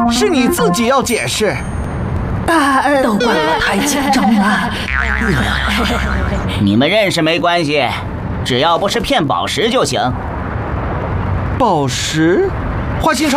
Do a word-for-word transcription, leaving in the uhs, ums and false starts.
是你自己要解释。 但都怪我太紧张了。 你们认识没关系，只要不是骗宝石就行。 宝石？花心手，